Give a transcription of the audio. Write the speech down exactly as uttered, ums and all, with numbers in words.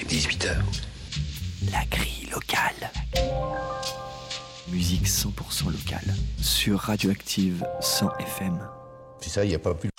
dix-huit heures. La grille locale. Musique cent pour cent locale sur Radioactive cent F M. C'est ça, il n'y a pas plus